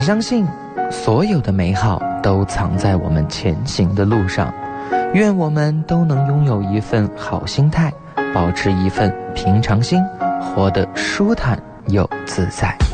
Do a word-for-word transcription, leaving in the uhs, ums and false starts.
相信所有的美好都藏在我们前行的路上，愿我们都能拥有一份好心态，保持一份平常心，活得舒坦又自在。